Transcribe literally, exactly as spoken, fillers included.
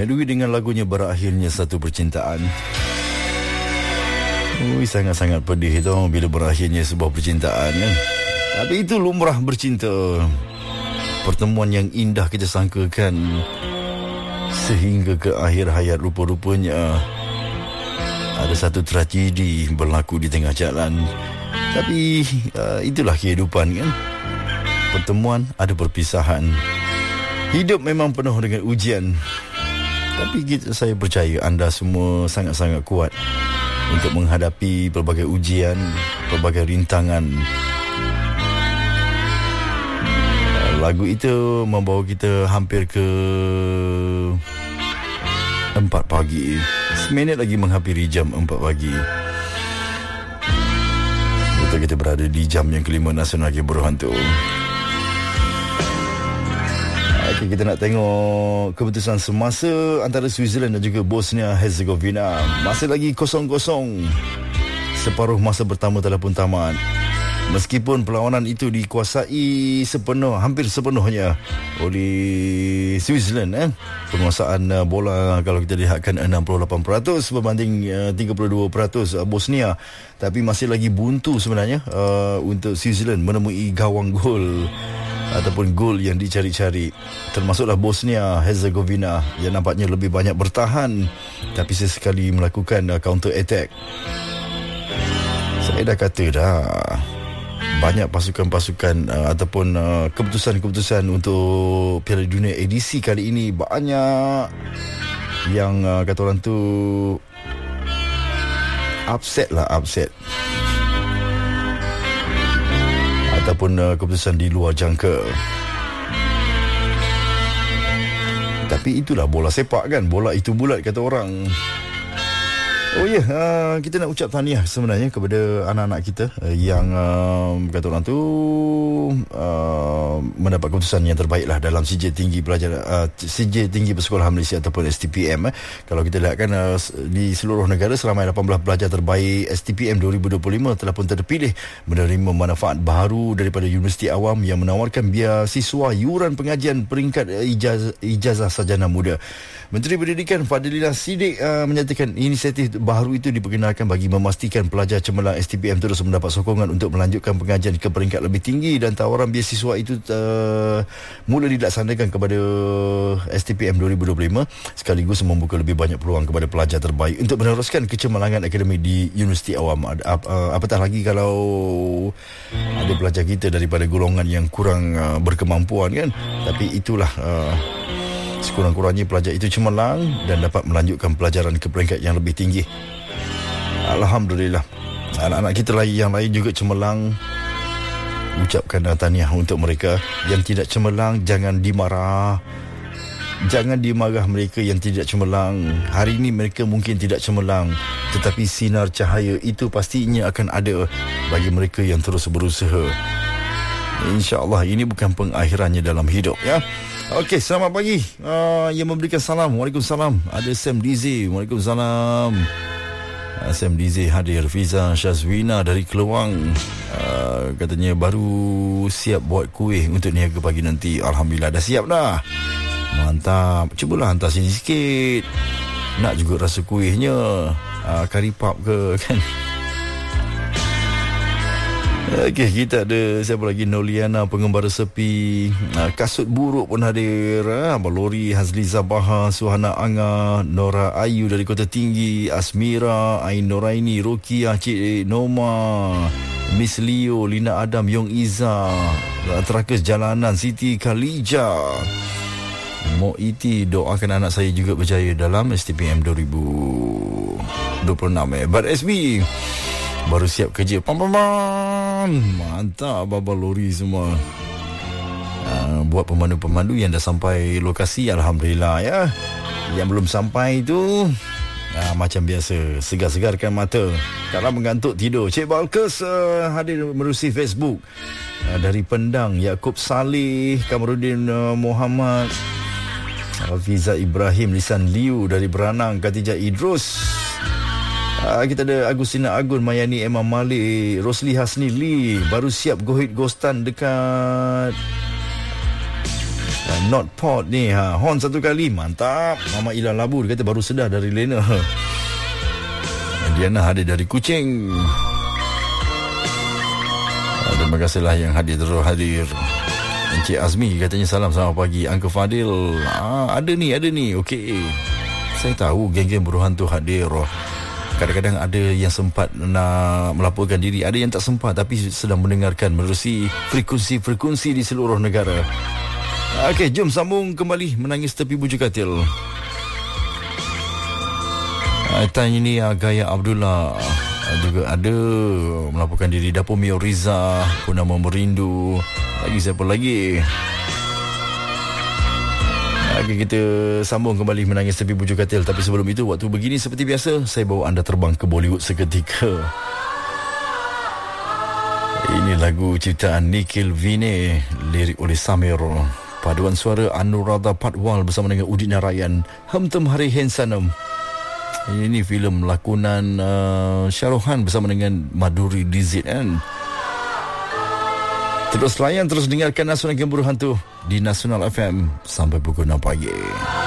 Melalui dengan lagunya Berakhirnya Satu Percintaan. Ui, sangat-sangat pedih tu bila berakhirnya sebuah percintaan kan. Tapi itu lumrah bercinta. Pertemuan yang indah kita sangkakan sehingga ke akhir hayat rupa-rupanya ada satu tragedi berlaku di tengah jalan. Tapi uh, itulah kehidupan kan. Pertemuan, ada perpisahan. Hidup memang penuh dengan ujian. Tapi kita, saya percaya anda semua sangat-sangat kuat untuk menghadapi pelbagai ujian, pelbagai rintangan. Lagu itu membawa kita hampir ke empat pagi. Seminit lagi menghampiri jam empat pagi. Betul, kita berada di jam yang kelima Nasional Hiburan tu. Okay, kita nak tengok keputusan semasa antara Switzerland dan juga Bosnia Herzegovina. Masih lagi kosong kosong. Separuh masa pertama telah pun tamat. Meskipun perlawanan itu dikuasai sepenuh, hampir sepenuhnya oleh Switzerland, eh? Penguasaan uh, bola kalau kita lihatkan enam puluh lapan peratus berbanding uh, tiga puluh dua peratus uh, Bosnia. Tapi masih lagi buntu sebenarnya uh, untuk Switzerland menemui gawang gol ataupun gol yang dicari-cari. Termasuklah Bosnia Herzegovina yang nampaknya lebih banyak bertahan tapi sesekali melakukan uh, counter attack. Saya dah kata dah, banyak pasukan-pasukan uh, ataupun uh, keputusan-keputusan untuk Piala Dunia edisi kali ini banyak yang uh, kata orang tu upset lah, upset ataupun uh, keputusan di luar jangka. Tapi itulah bola sepak kan, bola itu bulat kata orang. Oh ya, yeah, uh, kita nak ucap tahniah sebenarnya kepada anak-anak kita uh, yang uh, kata orang tu uh, mendapat keputusan yang terbaik lah dalam C J Tinggi Pelajar uh, C J Tinggi Persekolahan Malaysia ataupun S T P M. Eh. Kalau kita lihatkan uh, di seluruh negara seramai lapan belas pelajar terbaik S T P M dua ribu dua puluh lima telah pun terpilih menerima manfaat baru daripada Universiti Awam yang menawarkan biasiswa yuran pengajian peringkat uh, ijazah, ijazah sarjana muda. Menteri Pendidikan Fadlillah Siddiq uh, menyatakan inisiatif baru itu diperkenalkan bagi memastikan pelajar cemerlang S T P M terus mendapat sokongan untuk melanjutkan pengajian ke peringkat lebih tinggi, dan tawaran biasiswa itu uh, mula dilaksanakan kepada S T P M dua ribu dua puluh lima sekaligus membuka lebih banyak peluang kepada pelajar terbaik untuk meneruskan kecemerlangan akademik di Universiti Awam. Uh, apatah lagi kalau ada pelajar kita daripada golongan yang kurang uh, berkemampuan kan, tapi itulah uh, sekurang-kurangnya pelajar itu cemerlang dan dapat melanjutkan pelajaran ke peringkat yang lebih tinggi. Alhamdulillah. Anak-anak kita lain yang lain juga cemerlang. Ucapkan tahniah untuk mereka. Yang tidak cemerlang, jangan dimarah. Jangan dimarah mereka yang tidak cemerlang. Hari ini mereka mungkin tidak cemerlang, tetapi sinar cahaya itu pastinya akan ada bagi mereka yang terus berusaha. InsyaAllah ini bukan pengakhirannya dalam hidup, ya. Okey, selamat pagi. Uh, yang memberikan salam, Waalaikumsalam. Ada Sam Dizi, Waalaikumsalam. uh, Sam Dizi hadir. Fiza Syazwina dari Keluang, uh, katanya baru siap buat kuih untuk niaga pagi nanti. Alhamdulillah dah siap dah. Mantap. Cubalah hantar sini sikit. Nak juga rasa kuihnya, uh, kari pap ke kan. Okey, kita ada siapa lagi? Noliana, pengembara sepi. uh, Kasut Buruk pun hadir. uh, Abang Lori, Hazli Zabaha, Suhana Anga, Nora Ayu dari Kota Tinggi, Asmira, Ain Noraini, Rokia, Cik Noma, Miss Leo, Lina Adam, Yong Iza, Terakas Jalanan, Siti Khalija, Mo Iti. Doakan anak saya juga berjaya dalam S T P M dua ribu dua puluh enam. eh. Bar S B baru siap kerja. Pam pam pam. Mantap Abang Lori semua. Uh, buat pemandu-pemandu yang dah sampai lokasi, Alhamdulillah ya. Yang belum sampai tu uh, macam biasa, segar-segarkan mata. Kalau mengantuk tidur. Cik Balkes uh, hadir menerusi Facebook. uh, Dari Pendang, Yaakob Saleh, Kamarudin uh, Muhammad, Fiza Ibrahim, Lisan Liu dari Beranang, Khatijah Idrus. Uh, kita ada Agustina Agun, Mayani Emma Malik, Rosli Hasni Lee, baru siap gohit gostan dekat uh, Not pot ni ha. Horn satu kali, mantap. Mama Ilah Labu, dia kata baru sedar dari Lena. Diana hadir dari Kuching. uh, Terima kasihlah yang hadir terus hadir. Encik Azmi katanya salam selamat pagi Uncle Fadil. ah, Ada ni, ada ni. Okey, saya tahu geng-geng buruh hantu hadir. Kadang-kadang ada yang sempat nak melaporkan diri, ada yang tak sempat tapi sedang mendengarkan menerusi frekuensi-frekuensi di seluruh negara. Okey, jom sambung kembali Menangis Tepi Buju Katil. Tanya ni Gaya Abdullah juga ada melaporkan diri. Dapur Mio Riza, Purnama Merindu. Lagi siapa lagi? Okay, kita sambung kembali Menangis Tepi Buju Katil. Tapi sebelum itu, waktu begini seperti biasa, saya bawa anda terbang ke Bollywood seketika. Ini lagu ciptaan Nikhil Vinay, lirik oleh Samir, paduan suara Anuradha Patwal bersama dengan Udit Narayan, Hamtam Hari Hensanam. Ini filem lakonan uh, Shahruhan bersama dengan Madhuri Dixit kan. Terus layan, terus dengarkan Nasional Geng Buruh Hantu di Nasional F M sampai pukul enam pagi.